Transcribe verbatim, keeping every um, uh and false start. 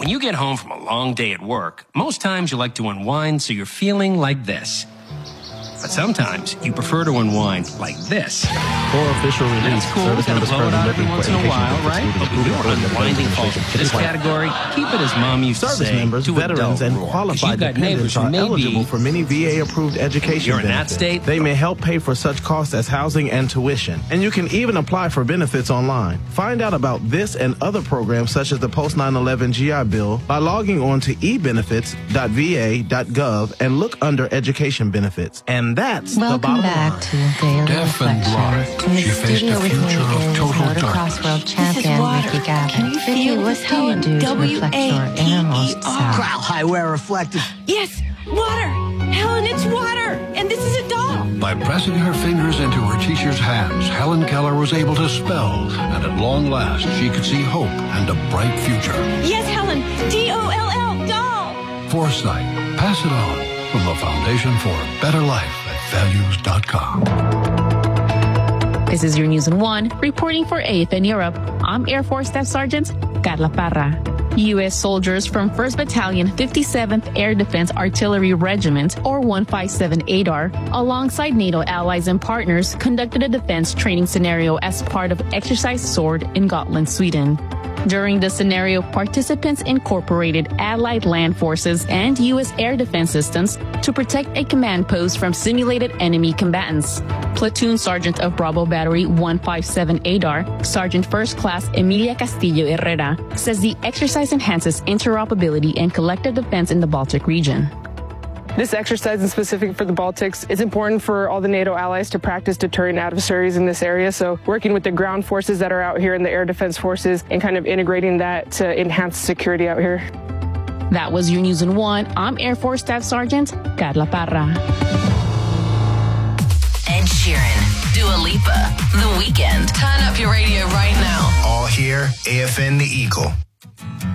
When you get home from a long day at work, most times you like to unwind so you're feeling like this. But sometimes you prefer to unwind like this. For official release, That's cool. Gotta blow it out every once in a while, right? But when your unwinding falls into this category, keep it as Mom used to say. Service members, veterans, and qualified dependents are eligible for many V A-approved education you're in benefits. that state? They may help pay for such costs as housing and tuition. And you can even apply for benefits online. Find out about this and other programs such as the Post nine eleven G I Bill by logging on to e benefits dot v a dot gov and look under education benefits. And that's Welcome the bottom back line. to Daily Deaf and Reflections. blind, In the she faced studio a with me future of is total motocross darkness. world champion Ricky Gavin. Can you Ricky, feel what this, do you Helen? do to W reflect A your T E R. innermost self? Growl high wear reflective. Yes, water! Helen, it's water! And this is a doll! By pressing her fingers into her teacher's hands, Helen Keller was able to spell, and at long last, she could see hope and a bright future. Yes, Helen! D O L L, doll! Foresight, pass it on from the Foundation for a Better Life at values dot com. This is your News in One, reporting for A F N Europe. I'm Air Force Staff Sergeant Carla Parra. U S soldiers from first Battalion, fifty-seventh Air Defense Artillery Regiment, or one fifty-seven A D A R, alongside NATO allies and partners, conducted a defense training scenario as part of Exercise Sword in Gotland, Sweden. During the scenario, participants incorporated Allied land forces and U S air defense systems to protect a command post from simulated enemy combatants. Platoon Sergeant of Bravo Battery one fifty-seven A D A R, Sergeant First Class Emilia Castillo Herrera, says the exercise enhances interoperability and collective defense in the Baltic region. This exercise is specific for the Baltics. It's important for all the NATO allies to practice deterring adversaries in this area. So working with the ground forces that are out here and the air defense forces and kind of integrating that to enhance security out here. That was your News in One. I'm Air Force Staff Sergeant Carla Parra. Ed Sheeran, Dua Lipa, The Weeknd. Turn up your radio right now. All here, A F N The Eagle.